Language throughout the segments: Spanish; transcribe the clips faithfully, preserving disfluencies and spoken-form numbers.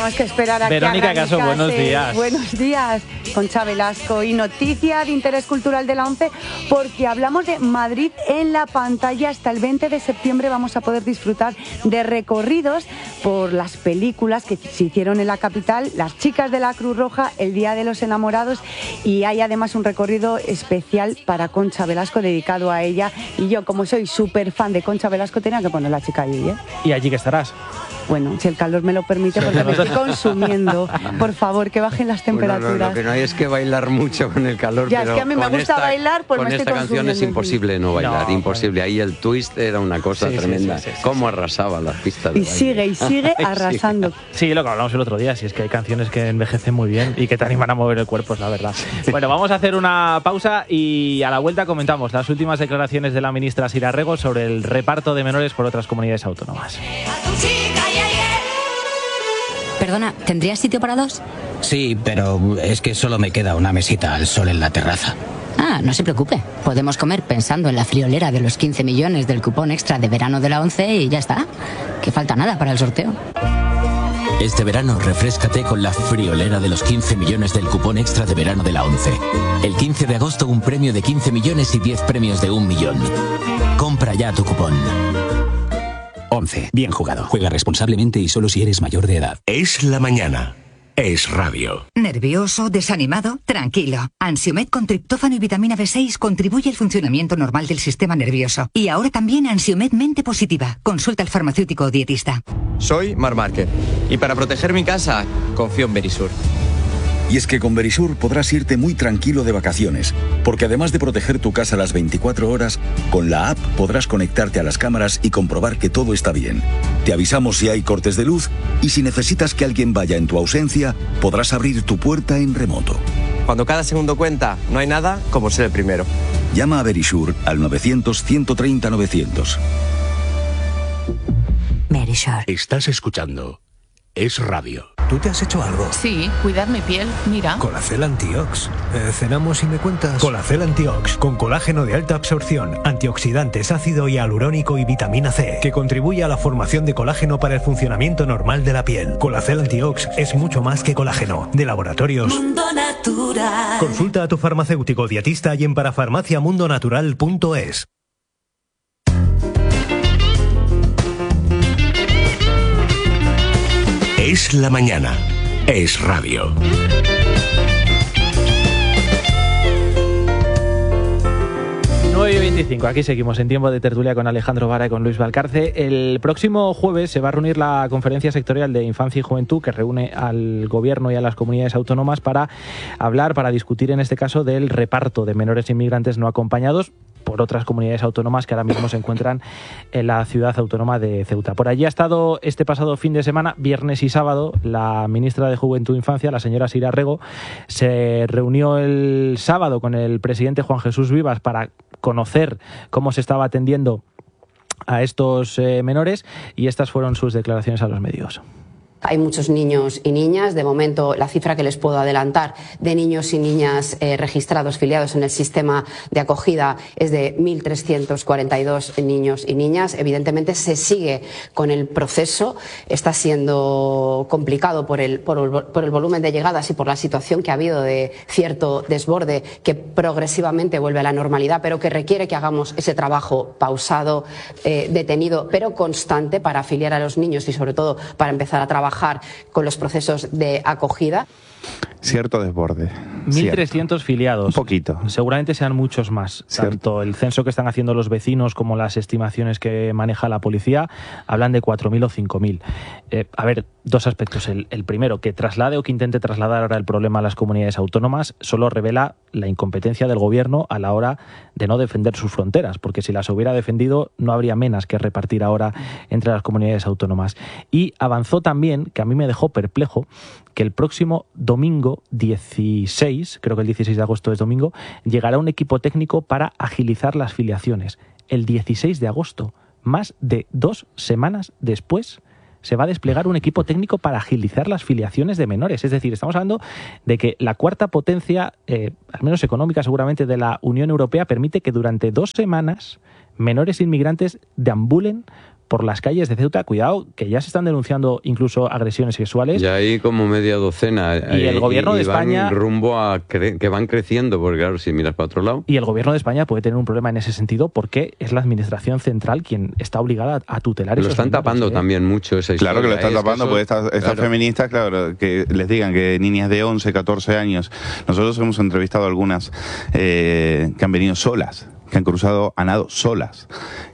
tenemos que esperar a Verónica que Caso, buenos días. Buenos días, Concha Velasco. Y noticia de interés cultural de la ONCE, porque hablamos de Madrid en la pantalla. Hasta el veinte de septiembre vamos a poder disfrutar de recorridos por las películas que se hicieron en la capital, Las chicas de la Cruz Roja, El día de los enamorados, y hay además un recorrido especial para Concha Velasco dedicado a ella. Y yo, como soy súper fan de Concha Velasco, tenía que poner la chica allí, ¿eh? ¿Y allí que estarás? Bueno, si el calor me lo permite, porque me estoy consumiendo. Por favor, que bajen las temperaturas. Bueno, no, lo que no hay es que bailar mucho con el calor. Ya, pero es que a mí me gusta esta, bailar, pues con me estoy esta canción es imposible no bailar, No, imposible. Ahí el twist era una cosa sí, tremenda. Sí, sí, sí, sí, Cómo sí. arrasaba las pistas de Y baile. sigue, y sigue arrasando. Sí, lo que hablamos el otro día, si es que hay canciones que envejecen muy bien y que te animan a mover el cuerpo, es la verdad. Bueno, vamos a hacer una pausa y a la vuelta comentamos las últimas declaraciones de la ministra Sira Rego sobre el reparto de menores por otras comunidades autónomas. Perdona, ¿tendrías sitio para dos? Sí, pero es que solo me queda una mesita al sol en la terraza. Ah, no se preocupe. Podemos comer pensando en la friolera de los quince millones del cupón extra de verano de la ONCE y ya está. Que falta nada para el sorteo. Este verano refréscate con la friolera de los quince millones del cupón extra de verano de la ONCE. El quince de agosto un premio de quince millones y diez premios de un millón. Compra ya tu cupón. ONCE. Bien jugado. Juega responsablemente y solo si eres mayor de edad. Es la mañana. Es radio. ¿Nervioso? ¿Desanimado? Tranquilo. Ansiomed con triptófano y vitamina B seis contribuye al funcionamiento normal del sistema nervioso. Y ahora también Ansiomed Mente Positiva. Consulta al farmacéutico o dietista. Soy Mar Márquez. Y para proteger mi casa, confío en Verisur. Y es que con Verisur podrás irte muy tranquilo de vacaciones, porque además de proteger tu casa las veinticuatro horas, con la app podrás conectarte a las cámaras y comprobar que todo está bien. Te avisamos si hay cortes de luz y si necesitas que alguien vaya en tu ausencia, podrás abrir tu puerta en remoto. Cuando cada segundo cuenta, no hay nada como ser el primero. Llama a Verisur al novecientos, ciento treinta, novecientos. Verisur. Estás escuchando Es radio. ¿Tú te has hecho algo? Sí, cuidar mi piel, mira. Colacel Antiox. Eh, ¿Cenamos y me cuentas? Colacel Antiox, con colágeno de alta absorción, antioxidantes, ácido hialurónico y vitamina C, que contribuye a la formación de colágeno para el funcionamiento normal de la piel. Colacel Antiox es mucho más que colágeno. De Laboratorios Mundo Natural. Consulta a tu farmacéutico dietista y en parafarmacia mundo natural punto es. Es la mañana. Es radio. nueve y veinticinco, aquí seguimos en tiempo de tertulia con Alejandro Vara y con Luis Valcarce. El próximo jueves se va a reunir la Conferencia Sectorial de Infancia y Juventud, que reúne al Gobierno y a las comunidades autónomas para hablar, para discutir en este caso del reparto de menores inmigrantes no acompañados por otras comunidades autónomas que ahora mismo se encuentran en la ciudad autónoma de Ceuta. Por allí ha estado este pasado fin de semana, viernes y sábado, la ministra de Juventud e Infancia, la señora Sira Rego. Se reunió el sábado con el presidente Juan Jesús Vivas para conocer cómo se estaba atendiendo a estos eh, menores, y estas fueron sus declaraciones a los medios. Hay muchos niños y niñas. De momento, la cifra que les puedo adelantar de niños y niñas eh, registrados, filiados en el sistema de acogida, es de mil trescientos cuarenta y dos niños y niñas. Evidentemente, se sigue con el proceso. Está siendo complicado por el, por el, por el volumen de llegadas y por la situación que ha habido de cierto desborde que progresivamente vuelve a la normalidad, pero que requiere que hagamos ese trabajo pausado, eh, detenido, pero constante para afiliar a los niños y, sobre todo, para empezar a trabajar con los procesos de acogida. Cierto desborde. mil trescientos filiados. Un poquito. Seguramente sean muchos más. Cierto. Tanto el censo que están haciendo los vecinos como las estimaciones que maneja la policía hablan de cuatro mil o cinco mil. Eh, a ver, dos aspectos. El, el primero, que traslade o que intente trasladar ahora el problema a las comunidades autónomas solo revela la incompetencia del gobierno a la hora de no defender sus fronteras, porque si las hubiera defendido no habría menas que repartir ahora entre las comunidades autónomas. Y avanzó también, que a mí me dejó perplejo, que el próximo domingo dieciséis, creo que el dieciséis de agosto es domingo, llegará un equipo técnico para agilizar las filiaciones. El dieciséis de agosto, más de dos semanas después, se va a desplegar un equipo técnico para agilizar las filiaciones de menores. Es decir, estamos hablando de que la cuarta potencia, eh, al menos económica seguramente, de la Unión Europea permite que durante dos semanas menores inmigrantes deambulen por las calles de Ceuta. Cuidado, que ya se están denunciando incluso agresiones sexuales. Ya hay como media docena. Y el gobierno y, de y van España... rumbo a cre que van creciendo, porque claro, si miras para otro lado... Y el gobierno de España puede tener un problema en ese sentido porque es la administración central quien está obligada a tutelar. Lo están tapando ¿eh? también mucho esa historia. Claro que lo están ¿eh? tapando, es porque estas, estas claro. feministas, claro, que les digan que niñas de once, catorce años... Nosotros hemos entrevistado a algunas eh, que han venido solas, que han cruzado a nado solas.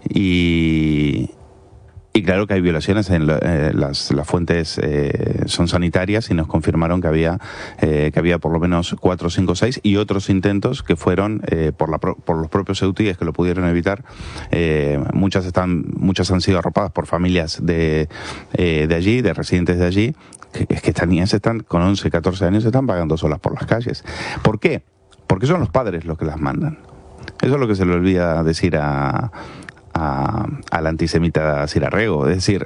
Y... Y claro que hay violaciones, en lo, eh, las, las fuentes eh, son sanitarias y nos confirmaron que había eh, que había por lo menos cuatro, cinco, seis y otros intentos que fueron eh, por, la, por los propios ceutíes que lo pudieron evitar. Eh, muchas están muchas han sido arropadas por familias de, eh, de allí, de residentes de allí. Que, es que estas niñas están con once, catorce años, se están vagando solas por las calles. ¿Por qué? Porque son los padres los que las mandan. Eso es lo que se le olvida decir a... A, al antisemita Sirarrego. Es decir,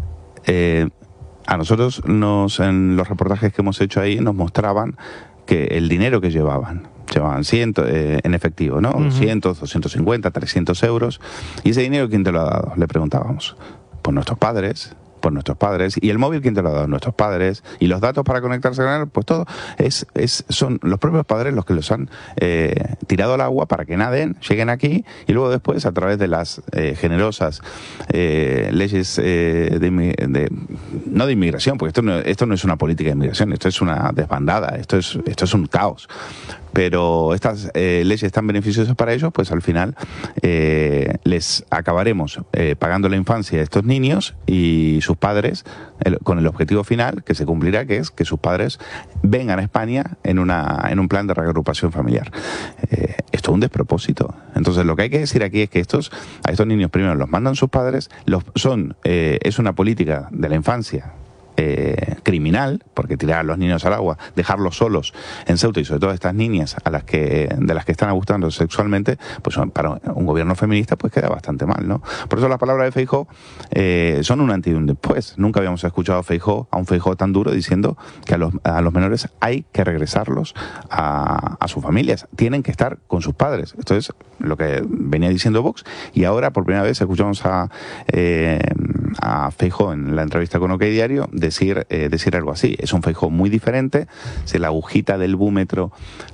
eh, a nosotros nos, en los reportajes que hemos hecho ahí nos mostraban que el dinero que llevaban, llevaban cientos eh, en efectivo, ¿no? Uh-huh. cien, doscientos cincuenta, trescientos euros. ¿Y ese dinero quién te lo ha dado? Le preguntábamos. Pues nuestros padres. Por nuestros padres. ¿Y el móvil quién te lo ha dado? Nuestros padres. ¿Y los datos para conectarse con él? Pues todo es, es, son los propios padres los que los han eh, tirado al agua para que naden, lleguen aquí y luego después a través de las eh, generosas eh, leyes eh, de, de no de inmigración, porque esto no, esto no es una política de inmigración, esto es una desbandada, esto es, esto es un caos. Pero estas eh, leyes tan beneficiosas para ellos, pues al final eh, les acabaremos eh, pagando la infancia de estos niños y sus padres, el, con el objetivo final que se cumplirá, que es que sus padres vengan a España en una en un plan de reagrupación familiar. Eh, esto es un despropósito. Entonces lo que hay que decir aquí es que estos a estos niños primero los mandan sus padres, los son eh, es una política de la infancia Eh, criminal, porque tirar a los niños al agua, dejarlos solos en Ceuta y sobre todo estas niñas a las que de las que están abusando sexualmente, pues para un gobierno feminista pues queda bastante mal, ¿no? Por eso las palabras de Feijóo eh, son un antes y un después. Nunca habíamos escuchado a Feijóo, a un Feijóo tan duro diciendo que a los, a los menores hay que regresarlos a, a sus familias, tienen que estar con sus padres. Esto es lo que venía diciendo Vox y ahora por primera vez escuchamos a eh, a Feijóo en la entrevista con OK Diario decir, eh, decir algo así. Es un Feijóo muy diferente. Si la agujita del búmetro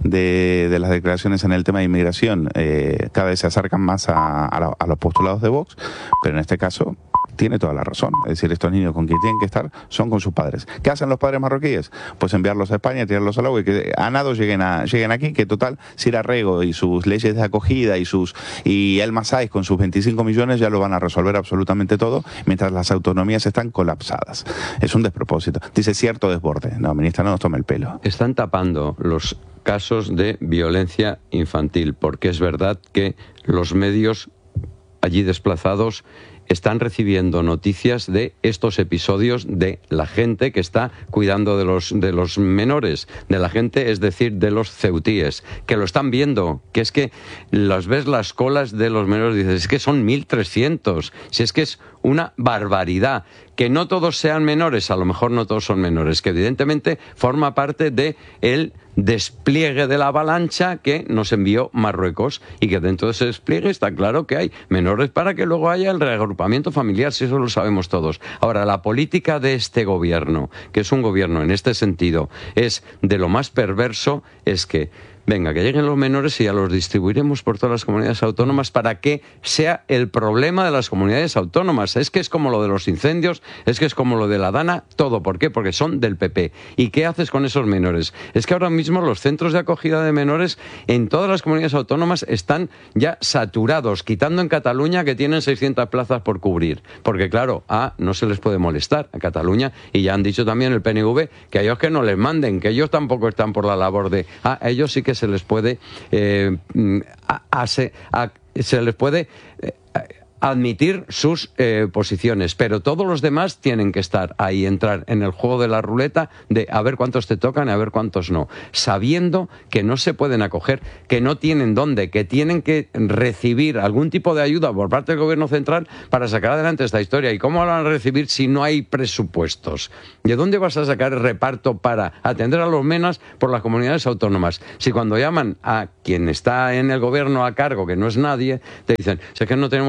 de, de las declaraciones en el tema de inmigración eh, cada vez se acercan más a, a, la, a los postulados de Vox, pero en este caso tiene toda la razón. Es decir, estos niños con quien tienen que estar son con sus padres. ¿Qué hacen los padres marroquíes? Pues enviarlos a España, tirarlos al agua y que a nado lleguen, a, lleguen aquí, que total, Sirarrego y sus leyes de acogida y sus y el Masái con sus veinticinco millones ya lo van a resolver absolutamente todo, mientras las autonomías están colapsadas. Es un despropósito. Dice cierto desborde. No, ministra, no nos tome el pelo. Están tapando los casos de violencia infantil, porque es verdad que los medios allí desplazados están recibiendo noticias de estos episodios de la gente que está cuidando de los, de los menores, de la gente, es decir, de los ceutíes, que lo están viendo, que es que las ves las colas de los menores, dices, es que son mil trescientos, si es que es una barbaridad. Que no todos sean menores, a lo mejor no todos son menores, que evidentemente forma parte de el despliegue de la avalancha que nos envió Marruecos y que dentro de ese despliegue está claro que hay menores para que luego haya el reagrupamiento familiar, si eso lo sabemos todos. Ahora, la política de este gobierno, que es un gobierno en este sentido, es de lo más perverso, es que venga, que lleguen los menores y ya los distribuiremos por todas las comunidades autónomas para que sea el problema de las comunidades autónomas. Es que es como lo de los incendios, es que es como lo de la Dana, todo. ¿Por qué? Porque son del P P. ¿Y qué haces con esos menores? Es que ahora mismo los centros de acogida de menores en todas las comunidades autónomas están ya saturados, quitando en Cataluña que tienen seiscientas plazas por cubrir. Porque claro, a no se les puede molestar a Cataluña y ya han dicho también el P N V que a ellos que no les manden, que ellos tampoco están por la labor de... Ah, a ellos sí que se les puede eh, a, a, a, se les puede eh, admitir sus eh, posiciones, pero todos los demás tienen que estar ahí, entrar en el juego de la ruleta de a ver cuántos te tocan y a ver cuántos no, sabiendo que no se pueden acoger, que no tienen dónde, que tienen que recibir algún tipo de ayuda por parte del gobierno central para sacar adelante esta historia. ¿Y cómo lo van a recibir si no hay presupuestos? ¿De dónde vas a sacar el reparto para atender a los menas por las comunidades autónomas? Si cuando llaman a quien está en el gobierno a cargo, que no es nadie, te dicen, si es que no tenemos presupuesto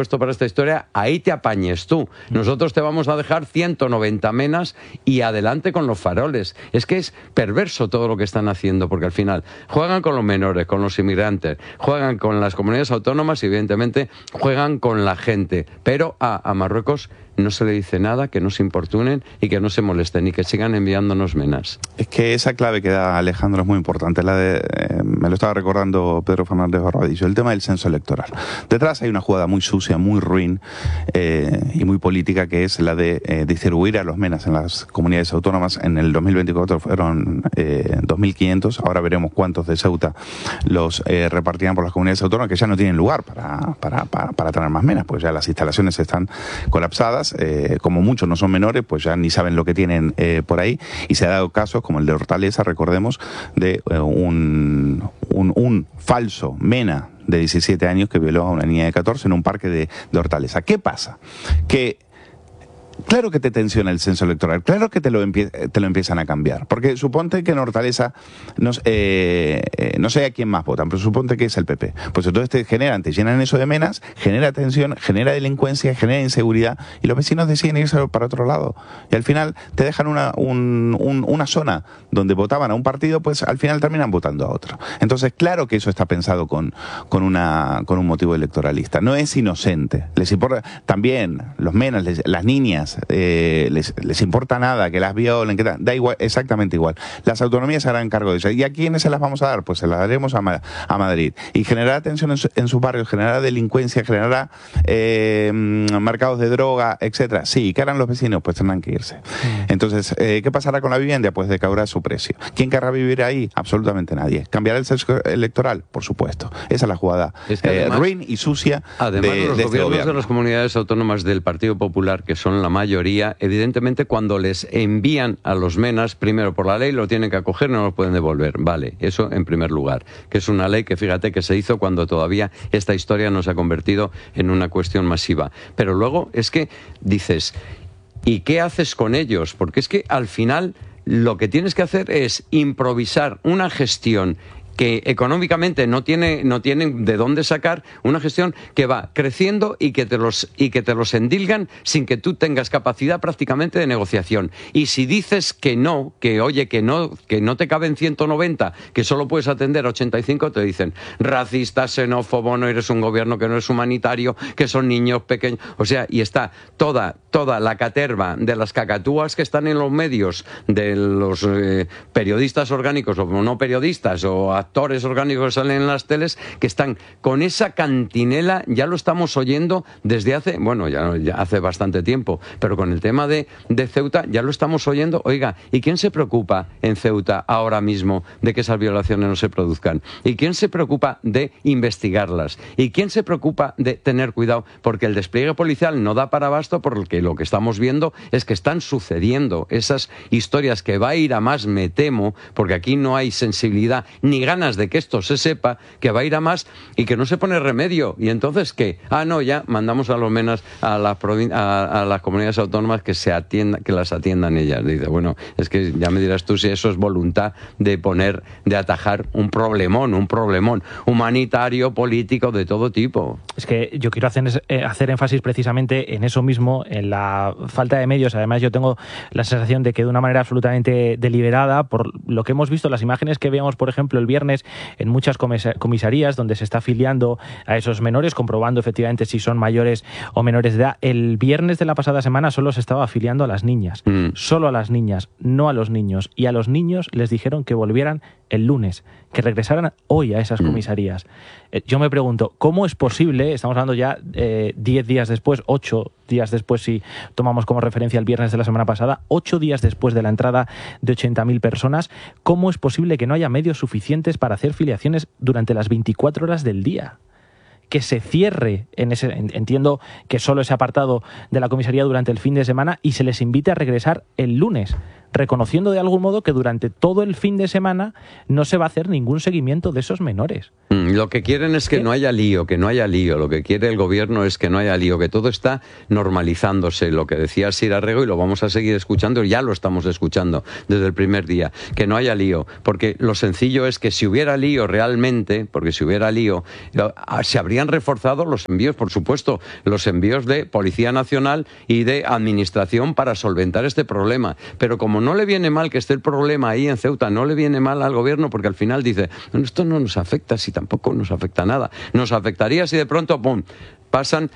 presupuesto para esta historia, ahí te apañes tú. Nosotros te vamos a dejar ciento noventa menas y adelante con los faroles. Es que es perverso todo lo que están haciendo, porque al final juegan con los menores, con los inmigrantes, juegan con las comunidades autónomas y evidentemente juegan con la gente. Pero a, a Marruecos no se le dice nada, que no se importunen y que no se molesten y que sigan enviándonos menas. Es que esa clave que da Alejandro es muy importante. La de, eh, me lo estaba recordando Pedro Fernández Barbadillo, el tema del censo electoral. Detrás hay una jugada muy sucia, muy ruin eh, y muy política, que es la de eh, distribuir a los menas en las comunidades autónomas. En el dos mil veinticuatro fueron eh, dos mil quinientos, ahora veremos cuántos de Ceuta los eh, repartirán por las comunidades autónomas, que ya no tienen lugar para, para, para, para tener más menas, pues ya las instalaciones están colapsadas. Eh, como muchos no son menores, pues ya ni saben lo que tienen eh, por ahí, y se ha dado casos como el de Hortaleza, recordemos, de eh, un, un, un falso mena de diecisiete años que violó a una niña de catorce en un parque de, de Hortaleza. ¿Qué pasa? Que claro que te tensiona el censo electoral, claro que te lo, empie te lo empiezan a cambiar, porque suponte que en Hortaleza no, eh, eh, no sé a quién más votan, pero suponte que es el P P. Pues entonces te generan, te llenan eso de menas, genera tensión, genera delincuencia, genera inseguridad, y los vecinos deciden irse para otro lado. Y al final te dejan una, un, un, una zona donde votaban a un partido, pues al final terminan votando a otro. Entonces, claro que eso está pensado con, con, una, con un motivo electoralista. No es inocente. Les importa también los menas, les, las niñas, Eh, les, les importa nada que las violen, que da, da igual, exactamente igual. Las autonomías se harán cargo de eso. ¿Y a quiénes se las vamos a dar? Pues se las daremos a, Ma a Madrid. Y generará tensión en, su, en sus barrios, generará delincuencia, generará eh, mercados de droga, etcétera. Sí, ¿qué harán los vecinos? Pues tendrán que irse. Entonces, eh, ¿qué pasará con la vivienda? Pues decaurá su precio. ¿Quién querrá vivir ahí? Absolutamente nadie. ¿Cambiará el censo electoral? Por supuesto. Esa es la jugada es que además, eh, ruin y sucia además de, los de gobiernos este gobierno. de las comunidades autónomas del Partido Popular, que son la mayoría, evidentemente cuando les envían a los menas, primero por la ley lo tienen que acoger, no lo pueden devolver. Vale, eso en primer lugar, que es una ley que fíjate que se hizo cuando todavía esta historia no se ha convertido en una cuestión masiva. Pero luego es que dices, ¿y qué haces con ellos? Porque es que al final lo que tienes que hacer es improvisar una gestión que económicamente no tiene no tienen de dónde sacar, una gestión que va creciendo y que te los y que te los endilgan sin que tú tengas capacidad prácticamente de negociación. Y si dices que no, que oye, que no que no te caben ciento noventa, que solo puedes atender ochenta y cinco, te dicen racista, xenófobo, no eres un gobierno que no es humanitario, que son niños pequeños, o sea, y está toda toda la caterva de las cacatúas que están en los medios, de los eh, periodistas orgánicos o no periodistas o actores orgánicos que salen en las teles, que están con esa cantinela. Ya lo estamos oyendo desde hace, bueno, ya, ya hace bastante tiempo, pero con el tema de, de Ceuta ya lo estamos oyendo. Oiga, ¿y quién se preocupa en Ceuta ahora mismo de que esas violaciones no se produzcan? ¿Y quién se preocupa de investigarlas? ¿Y quién se preocupa de tener cuidado? Porque el despliegue policial no da para abasto, porque lo que estamos viendo es que están sucediendo esas historias que va a ir a más, me temo, porque aquí no hay sensibilidad ni ganas de que esto se sepa, que va a ir a más y que no se pone remedio. Y entonces, ¿qué? Ah, no, ya mandamos a los menas a las, a, a las comunidades autónomas que se atiendan, que las atiendan ellas. Dice, bueno, es que ya me dirás tú si eso es voluntad de poner, de atajar un problemón, un problemón humanitario, político, de todo tipo. Es que yo quiero hacer, eh, hacer énfasis precisamente en eso mismo, en la falta de medios. Además, yo tengo la sensación de que de una manera absolutamente deliberada, por lo que hemos visto, las imágenes que veíamos, por ejemplo, el viernes en muchas comisarías donde se está afiliando a esos menores, comprobando efectivamente si son mayores o menores de edad. El viernes de la pasada semana solo se estaba afiliando a las niñas, mm. solo a las niñas, no a los niños. Y a los niños les dijeron que volvieran el lunes, que regresaran hoy a esas mm. comisarías. Eh, yo me pregunto, ¿cómo es posible? Estamos hablando ya eh, diez días después, ocho días después, si tomamos como referencia el viernes de la semana pasada, ocho días después de la entrada de ochenta mil personas, ¿cómo es posible que no haya medios suficientes para hacer filiaciones durante las veinticuatro horas del día? Que se cierre, en ese, entiendo que solo ese apartado de la comisaría durante el fin de semana, y se les invite a regresar el lunes. reconociendo de algún modo que durante todo el fin de semana no se va a hacer ningún seguimiento de esos menores. Lo que quieren es que ¿Qué? no haya lío, que no haya lío. Lo que quiere el gobierno es que no haya lío, que todo está normalizándose. Lo que decía Sira Rego, y lo vamos a seguir escuchando, ya lo estamos escuchando desde el primer día, que no haya lío. Porque lo sencillo es que si hubiera lío realmente, porque si hubiera lío, se habrían reforzado los envíos, por supuesto, los envíos de Policía Nacional y de Administración para solventar este problema. Pero como no le viene mal que esté el problema ahí en Ceuta, no le viene mal al gobierno, porque al final dice, no, esto no nos afecta, si tampoco nos afecta nada. Nos afectaría si de pronto, ¡pum!, pasan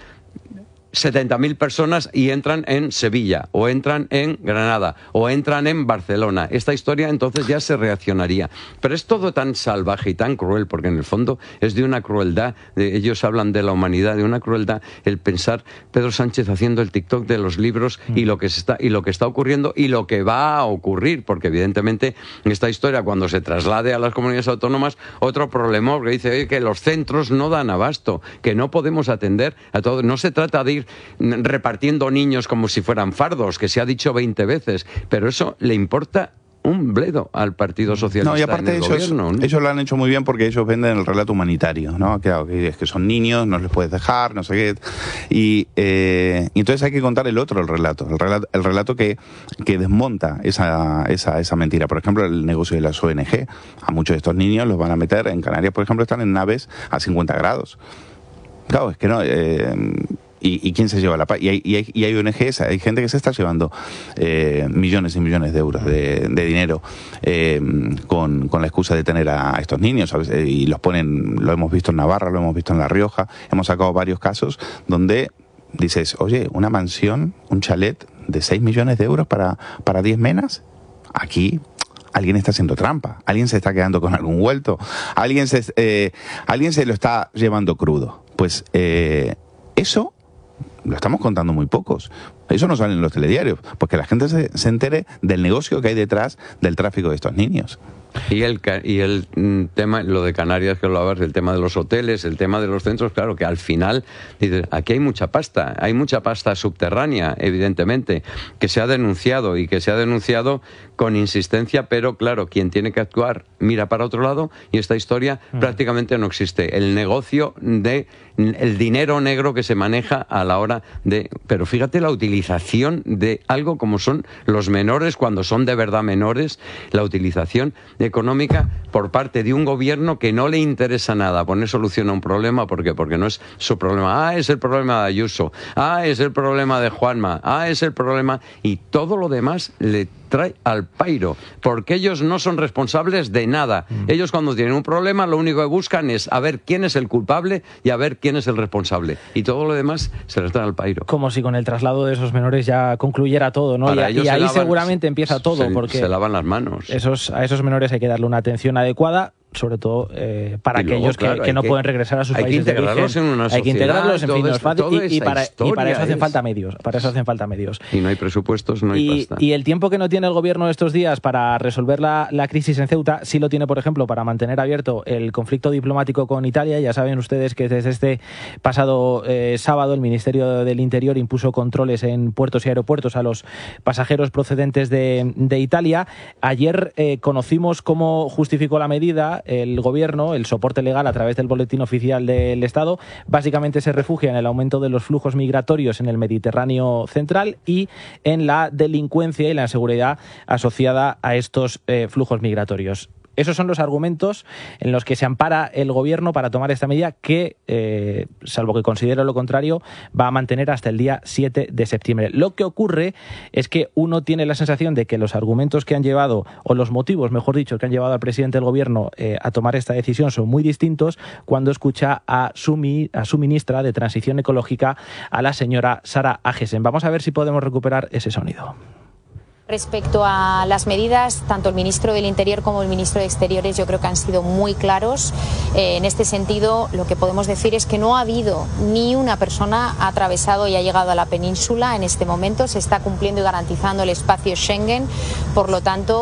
setenta mil personas y entran en Sevilla, o entran en Granada, o entran en Barcelona. Esta historia entonces ya se reaccionaría. Pero es todo tan salvaje y tan cruel, porque en el fondo es de una crueldad, de, ellos hablan de la humanidad, de una crueldad, el pensar Pedro Sánchez haciendo el TikTok de los libros mm. y lo que se está, y lo que está ocurriendo y lo que va a ocurrir, porque evidentemente esta historia, cuando se traslade a las comunidades autónomas, otro problema, que dice oye, que los centros no dan abasto, que no podemos atender a todo. No se trata de ir repartiendo niños como si fueran fardos, que se ha dicho veinte veces, pero eso le importa un bledo al Partido Socialista. No, y aparte en el ellos, gobierno, ¿no? ellos lo han hecho muy bien porque ellos venden el relato humanitario, ¿no? Claro, que es que son niños, no les puedes dejar, no sé qué. Y, eh, y entonces hay que contar el otro, el relato, el relato, el relato que, que desmonta esa, esa, esa mentira. Por ejemplo, el negocio de las O N G. A muchos de estos niños los van a meter en Canarias, por ejemplo, están en naves a cincuenta grados. Claro, es que no... Eh, ¿Y, ¿Y quién se lleva la paz? Y hay, y, hay, y hay O N Ges, hay gente que se está llevando eh, millones y millones de euros de, de dinero eh, con, con la excusa de tener a, a estos niños, ¿sabes? Y los ponen, lo hemos visto en Navarra, lo hemos visto en La Rioja, hemos sacado varios casos donde dices, oye, una mansión, un chalet de seis millones de euros para, para diez menas, aquí... Alguien está haciendo trampa, alguien se está quedando con algún vuelto, alguien se, eh, alguien se lo está llevando crudo. Pues eh, eso lo estamos contando muy pocos. Eso no sale en los telediarios, porque la gente se, se entere del negocio que hay detrás del tráfico de estos niños. Y el, y el tema, lo de Canarias que hablabas, el tema de los hoteles, el tema de los centros, claro que al final, dices, aquí hay mucha pasta, hay mucha pasta subterránea, evidentemente, que se ha denunciado y que se ha denunciado con insistencia, pero claro, quien tiene que actuar mira para otro lado y esta historia mm. prácticamente no existe. El negocio de el dinero negro que se maneja a la hora de... Pero fíjate la utilización de algo como son los menores, cuando son de verdad menores, la utilización económica por parte de un gobierno que no le interesa nada poner solución a un problema. ¿Por qué? Porque no es su problema. Ah, es el problema de Ayuso. Ah, es el problema de Juanma. Ah, es el problema... Y todo lo demás le trae al pairo, porque ellos no son responsables de nada. Mm. Ellos cuando tienen un problema lo único que buscan es a ver quién es el culpable y a ver quién es el responsable. Y todo lo demás se les trae al pairo. Como si con el traslado de esos menores ya concluyera todo, ¿no? Para y, y ahí lavan, seguramente empieza todo, se, porque se lavan las manos. Esos, a esos menores hay que darle una atención adecuada, sobre todo eh, para luego, aquellos que, claro, que no que, pueden regresar a sus países de origen. En una hay que integrarlos, en fin, no es fácil, y, y, para, y para eso hacen es. falta medios, para eso hacen falta medios. Y no hay presupuestos, no hay y, pasta. Y el tiempo que no tiene el gobierno estos días para resolver la, la crisis en Ceuta, sí lo tiene, por ejemplo, para mantener abierto el conflicto diplomático con Italia. Ya saben ustedes que desde este pasado eh, sábado el Ministerio del Interior impuso controles en puertos y aeropuertos a los pasajeros procedentes de, de Italia. Ayer eh, conocimos cómo justificó la medida el gobierno. El soporte legal a través del boletín oficial del Estado básicamente se refugia en el aumento de los flujos migratorios en el Mediterráneo central y en la delincuencia y la inseguridad asociada a estos eh, flujos migratorios. Esos son los argumentos en los que se ampara el gobierno para tomar esta medida que, eh, salvo que considere lo contrario, va a mantener hasta el día siete de septiembre. Lo que ocurre es que uno tiene la sensación de que los argumentos que han llevado, o los motivos, mejor dicho, que han llevado al presidente del gobierno eh, a tomar esta decisión son muy distintos cuando escucha a su, mi, a su ministra de Transición Ecológica, a la señora Sara Agesen. Vamos a ver si podemos recuperar ese sonido. Respecto a las medidas, tanto el ministro del Interior como el ministro de Exteriores yo creo que han sido muy claros. Eh, en este sentido, lo que podemos decir es que no ha habido ni una persona ha atravesado y ha llegado a la península en este momento. Se está cumpliendo y garantizando el espacio Schengen. Por lo tanto,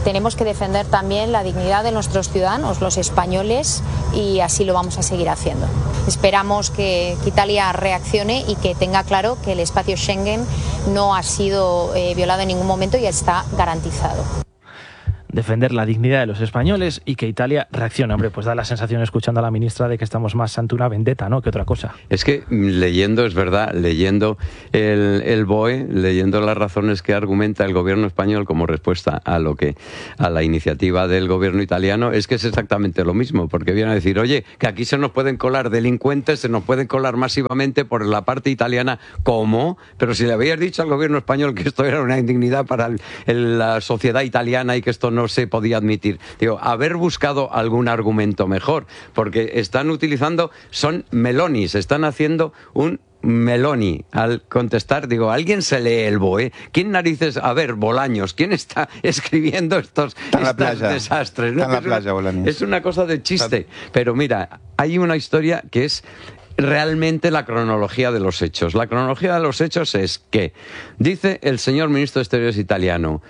tenemos que defender también la dignidad de nuestros ciudadanos, los españoles, y así lo vamos a seguir haciendo. Esperamos que, que Italia reaccione y que tenga claro que el espacio Schengen no ha sido eh, violado en ningún momento y está garantizado. Defender la dignidad de los españoles y que Italia reaccione. Hombre, pues da la sensación, escuchando a la ministra, de que estamos más ante una vendetta, ¿no?, que otra cosa. Es que leyendo, es verdad, leyendo el, el B O E, leyendo las razones que argumenta el gobierno español como respuesta a lo que a la iniciativa del gobierno italiano, es que es exactamente lo mismo, porque viene a decir, oye, que aquí se nos pueden colar delincuentes, se nos pueden colar masivamente por la parte italiana. ¿Cómo? Pero si le habías dicho al gobierno español que esto era una indignidad para el, el, la sociedad italiana y que esto no se podía admitir. Digo, haber buscado algún argumento mejor, porque están utilizando, son melonis, están haciendo un Meloni al contestar. Digo, ¿alguien se lee el B O E? ¿Quién narices? A ver, Bolaños, ¿quién está escribiendo estos, estos desastres? ¿No? Está en la Es playa, una, Bolaños. es una cosa de chiste. Pero mira, hay una historia que es realmente la cronología de los hechos. La cronología de los hechos es que, dice el señor ministro de Exteriores italiano,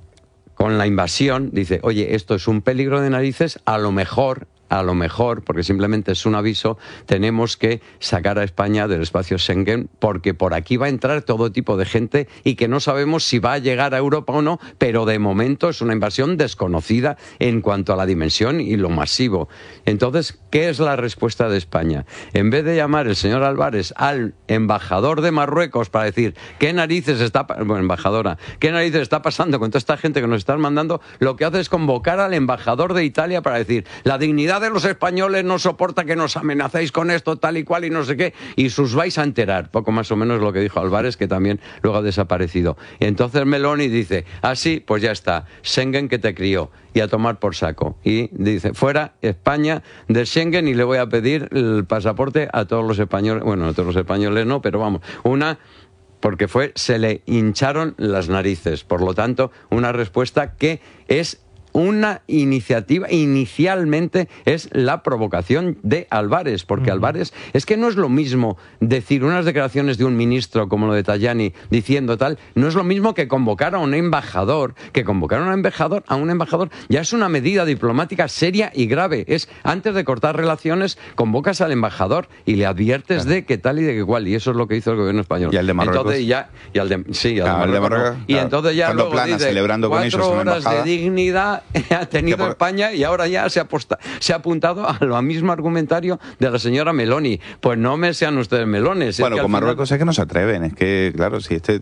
con la invasión, dice, oye, esto es un peligro de narices, a lo mejor, a lo mejor, porque simplemente es un aviso, tenemos que sacar a España del espacio Schengen, porque por aquí va a entrar todo tipo de gente y que no sabemos si va a llegar a Europa o no, pero de momento es una invasión desconocida en cuanto a la dimensión y lo masivo. Entonces, ¿qué es la respuesta de España? En vez de llamar el señor Álvarez al embajador de Marruecos para decir, ¿qué narices está, bueno, embajadora, qué narices está pasando con toda esta gente que nos están mandando? Lo que hace es convocar al embajador de Italia para decir, la dignidad de los españoles no soporta que nos amenacéis con esto, tal y cual, y no sé qué, y sus vais a enterar. Poco más o menos lo que dijo Álvarez, que también luego ha desaparecido. Y entonces Meloni dice, ah, sí, pues ya está, Schengen que te crió, y a tomar por saco. Y dice, fuera España del Schengen, y le voy a pedir el pasaporte a todos los españoles, bueno, a todos los españoles no, pero vamos, una... porque fue, se le hincharon las narices. Por lo tanto, una respuesta que es una iniciativa, inicialmente es la provocación de Álvarez, porque Álvarez, es que no es lo mismo decir unas declaraciones de un ministro como lo de Tajani diciendo tal, no es lo mismo que convocar a un embajador, que convocar a un embajador, a un embajador ya es una medida diplomática seria y grave. Es, antes de cortar relaciones, convocas al embajador y le adviertes claro. de qué tal y de qué cual, y eso es lo que hizo el gobierno español. Y al de Marruecos. Entonces ya, y al de, sí, al claro, de Marruecos. De Marruecos no. Y claro. entonces ya luego plana, dice, celebrando con ellos cuatro una horas embajada. de dignidad ha tenido por... España, y ahora ya se ha, posta, se ha apuntado a lo mismo argumentario de la señora Meloni. Pues no me sean ustedes melones. Bueno, es que con Marruecos final... es que no se atreven. Es que, claro, si este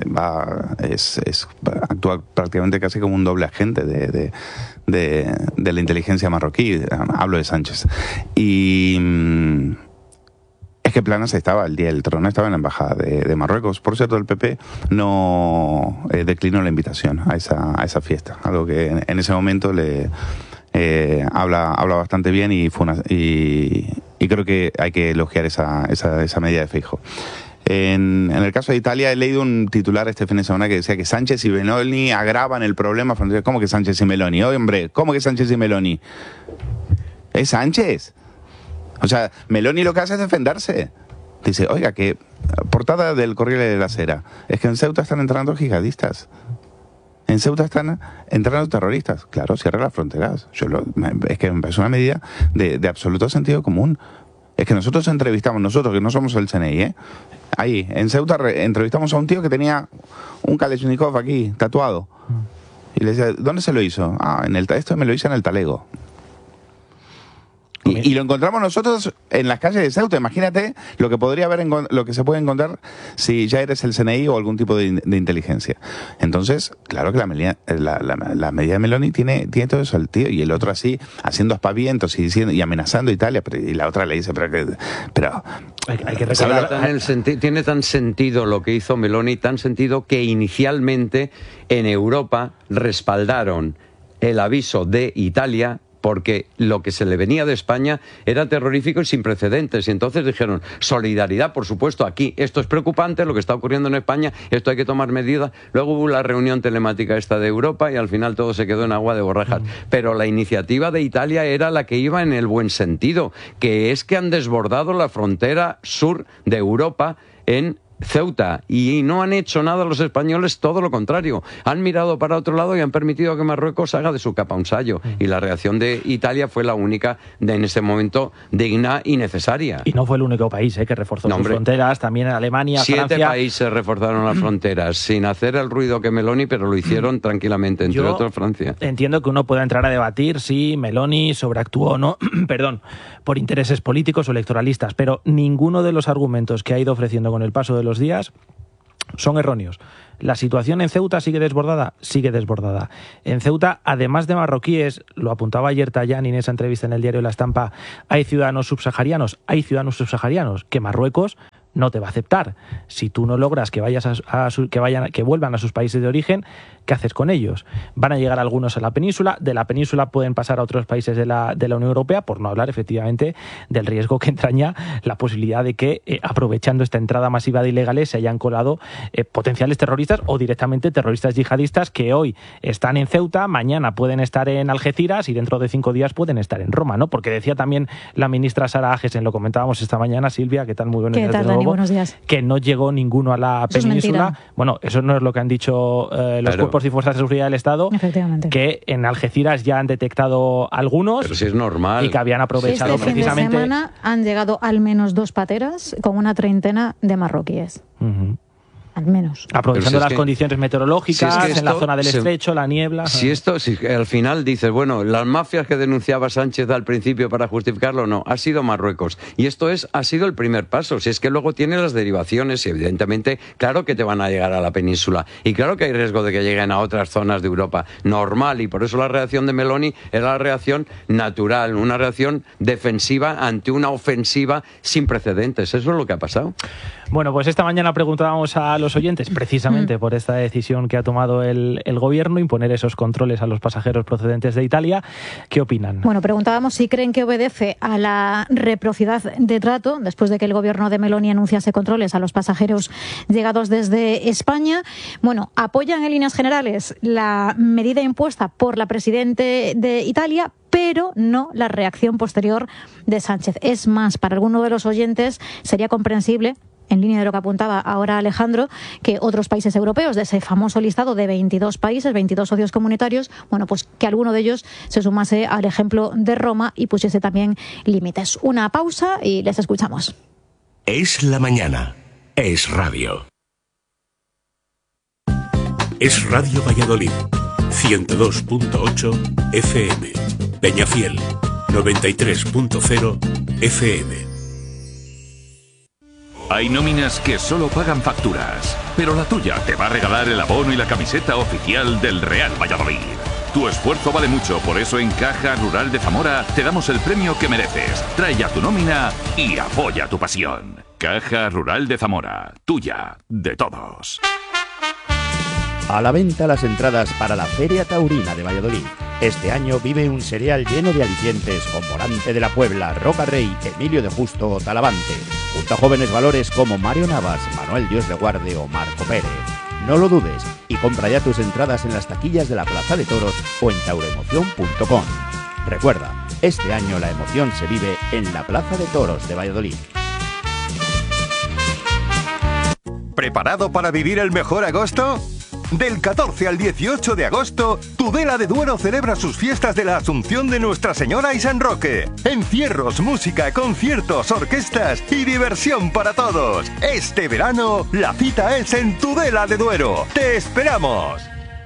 va es, es actúa prácticamente casi como un doble agente de, de, de, de la inteligencia marroquí. Hablo de Sánchez. Y... es que Planas estaba el día del trono, estaba en la embajada de, de Marruecos. Por cierto, el P P no eh, declinó la invitación a esa, a esa fiesta, algo que en, en ese momento le eh, habla, habla bastante bien y, fue una, y, y creo que hay que elogiar esa, esa, esa medida de Feijóo. En, en el caso de Italia, he leído un titular este fin de semana que decía que Sánchez y Meloni agravan el problema. ¿Cómo que Sánchez y Meloni? Oye, hombre, ¿cómo que Sánchez y Meloni? ¿Es Sánchez? O sea, Meloni lo que hace es defenderse. Dice, oiga, que portada del Corriere de la Sera, es que en Ceuta están entrando jihadistas. En Ceuta están entrando terroristas. Claro, cierra las fronteras. Yo lo, es que es una medida de, de absoluto sentido común. Es que nosotros entrevistamos, nosotros que no somos el C N I, ¿eh? Ahí, en Ceuta re, entrevistamos a un tío que tenía un Kalashnikov aquí, tatuado. Y le decía, ¿dónde se lo hizo? Ah, en el, esto me lo hice en el Talego. Y, y lo encontramos nosotros en las calles de Ceuta. Imagínate lo que podría haber, lo que se puede encontrar si ya eres el C N I o algún tipo de, de inteligencia. Entonces, claro que la, medida, la, la, la medida de Meloni tiene, tiene todo eso al tío, y el otro así, haciendo aspavientos y diciendo y amenazando a Italia, pero, y la otra le dice, pero que, pero hay, hay que recordar, tan el senti- tiene tan sentido lo que hizo Meloni, tan sentido que inicialmente en Europa respaldaron el aviso de Italia, porque lo que se le venía de España era terrorífico y sin precedentes. Y entonces dijeron, solidaridad, por supuesto, aquí. Esto es preocupante, lo que está ocurriendo en España, esto hay que tomar medidas. Luego hubo la reunión telemática esta de Europa y al final todo se quedó en agua de borrajas. Mm. Pero la iniciativa de Italia era la que iba en el buen sentido, que es que han desbordado la frontera sur de Europa en Ceuta, y no han hecho nada los españoles, todo lo contrario. Han mirado para otro lado y han permitido que Marruecos haga de su capa un sayo. Y la reacción de Italia fue la única de, en ese momento digna y necesaria. Y no fue el único país eh, que reforzó no, sus hombre. fronteras, también Alemania, Siete Francia. países reforzaron las fronteras sin hacer el ruido que Meloni, pero lo hicieron tranquilamente, entre Yo otros Francia. Entiendo que uno pueda entrar a debatir si Meloni sobreactuó o no, perdón, por intereses políticos o electoralistas, pero ninguno de los argumentos que ha ido ofreciendo con el paso de los días son erróneos. La situación en Ceuta sigue desbordada, sigue desbordada. En Ceuta, además de marroquíes, lo apuntaba ayer Tajani en esa entrevista en el diario La Estampa, hay ciudadanos subsaharianos, hay ciudadanos subsaharianos que Marruecos no te va a aceptar. Si tú no logras que vayas a, a su, que vayan, que vuelvan a sus países de origen, ¿qué haces con ellos? Van a llegar algunos a la península, de la península pueden pasar a otros países de la, de la Unión Europea, por no hablar efectivamente del riesgo que entraña la posibilidad de que, eh, aprovechando esta entrada masiva de ilegales, se hayan colado eh, potenciales terroristas o directamente terroristas yihadistas que hoy están en Ceuta, mañana pueden estar en Algeciras y dentro de cinco días pueden estar en Roma, ¿no? Porque decía también la ministra Sara Agesen, lo comentábamos esta mañana, Silvia, ¿qué tal? Muy buenos días de nuevo. Buenos días. Que no llegó ninguno a la Eso península. Bueno, eso no es lo que han dicho eh, los Pero, cuerpos y fuerzas de seguridad del Estado, efectivamente, que en Algeciras ya han detectado algunos. Pero si es normal. Y que habían aprovechado este precisamente. Fin de semana han llegado al menos dos pateras con una treintena de marroquíes. Uh-huh. Al menos. Aprovechando si las que, condiciones meteorológicas, si es que en la zona del se, estrecho, la niebla. Si esto, si al final dices, bueno, las mafias que denunciaba Sánchez al principio para justificarlo, no, ha sido Marruecos. Y esto es, ha sido el primer paso. Si es que luego tiene las derivaciones y evidentemente, claro que te van a llegar a la península. Y claro que hay riesgo de que lleguen a otras zonas de Europa. Normal. Y por eso la reacción de Meloni era la reacción natural, una reacción defensiva ante una ofensiva sin precedentes. Eso es lo que ha pasado. Bueno, pues esta mañana preguntábamos a los oyentes, precisamente por esta decisión que ha tomado el, el gobierno, imponer esos controles a los pasajeros procedentes de Italia. ¿Qué opinan? Bueno, preguntábamos si creen que obedece a la reciprocidad de trato después de que el gobierno de Meloni anunciase controles a los pasajeros llegados desde España. Bueno, apoyan en líneas generales la medida impuesta por la presidente de Italia, pero no la reacción posterior de Sánchez. Es más, para alguno de los oyentes sería comprensible, en línea de lo que apuntaba ahora Alejandro, que otros países europeos, de ese famoso listado de veintidós países, veintidós socios comunitarios, bueno, pues que alguno de ellos se sumase al ejemplo de Roma y pusiese también límites. Una pausa y les escuchamos. Es la mañana. Es radio. Es Radio Valladolid. ciento dos punto ocho F M. Peñafiel. noventa y tres punto cero F M. Hay nóminas que solo pagan facturas, pero la tuya te va a regalar el abono y la camiseta oficial del Real Valladolid. Tu esfuerzo vale mucho, por eso en Caja Rural de Zamora te damos el premio que mereces. Trae ya tu nómina y apoya tu pasión. Caja Rural de Zamora, tuya, de todos. A la venta las entradas para la Feria Taurina de Valladolid. Este año vive un serial lleno de alicientes con Morante de la Puebla, Roca Rey, Emilio de Justo o Talavante, junto a jóvenes valores como Mario Navas, Manuel Dios de Guarde o Marco Pérez. No lo dudes y compra ya tus entradas en las taquillas de la Plaza de Toros o en tauroemoción punto com. Recuerda, este año la emoción se vive en la Plaza de Toros de Valladolid. ¿Preparado para vivir el mejor agosto? Del catorce al dieciocho de agosto, Tudela de Duero celebra sus fiestas de la Asunción de Nuestra Señora y San Roque. Encierros, música, conciertos, orquestas y diversión para todos. Este verano, la cita es en Tudela de Duero. ¡Te esperamos!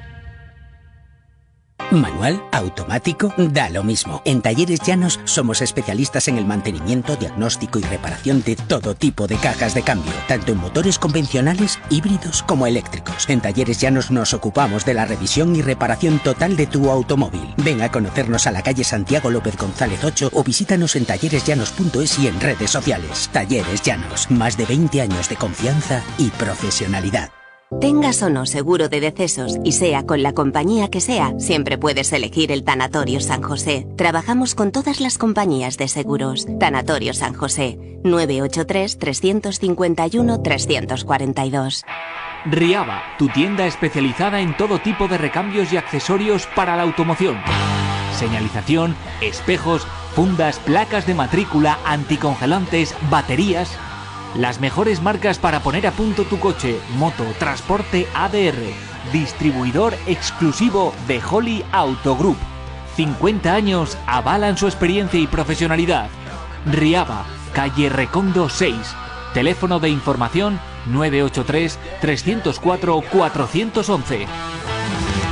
Manual, automático, da lo mismo. En Talleres Llanos somos especialistas en el mantenimiento, diagnóstico y reparación de todo tipo de cajas de cambio, tanto en motores convencionales, híbridos como eléctricos. En Talleres Llanos nos ocupamos de la revisión y reparación total de tu automóvil. Ven a conocernos a la calle Santiago López González ocho o visítanos en talleres llanos punto es y en redes sociales. Talleres Llanos, más de veinte años de confianza y profesionalidad. Tengas o no seguro de decesos y sea con la compañía que sea, siempre puedes elegir el Tanatorio San José. Trabajamos con todas las compañías de seguros. Tanatorio San José, nueve ocho tres, tres cinco uno, tres cuatro dos. Riaba, tu tienda especializada en todo tipo de recambios y accesorios para la automoción. Señalización, espejos, fundas, placas de matrícula, anticongelantes, baterías. Las mejores marcas para poner a punto tu coche, moto, transporte A D R. Distribuidor exclusivo de Holly Auto Group. cincuenta años avalan su experiencia y profesionalidad. Riaba, calle Recondo seis. Teléfono de información nueve ocho tres, tres cero cuatro, cuatro uno uno.